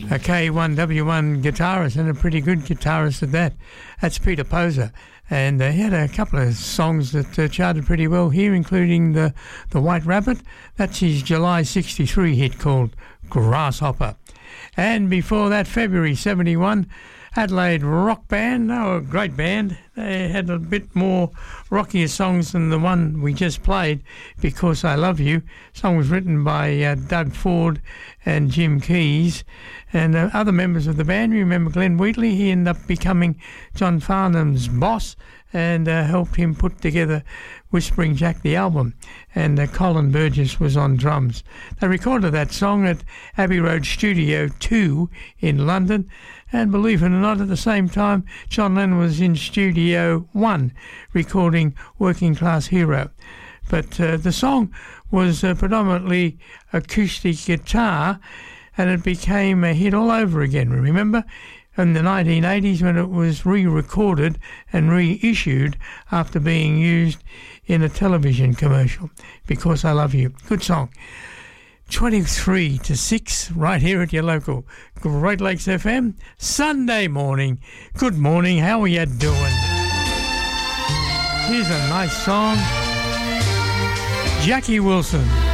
A K1W1 guitarist, and a pretty good guitarist at that. That's Peter Poser. And he had a couple of songs that charted pretty well here, including the White Rabbit. That's his July 63 hit called Grasshopper. And before that, February 71, Adelaide Rock Band. They were a great band. They had a bit more rockier songs than the one we just played, Because I Love You. The song was written by Doug Ford and Jim Keys. And other members of the band, you remember Glenn Wheatley, he ended up becoming John Farnham's boss and helped him put together Whispering Jack the album. And Colin Burgess was on drums. They recorded that song at Abbey Road Studio 2 in London. And believe it or not, at the same time, John Lennon was in Studio 1 recording Working Class Hero. But the song was predominantly acoustic guitar, and it became a hit all over again. Remember, in the 1980s when it was re-recorded and reissued after being used in a television commercial, Because I Love You. Good song. 23 to 6 right here at your local Great Lakes FM, Sunday morning. Good morning, how are you doing? Here's a nice song. Jackie Wilson.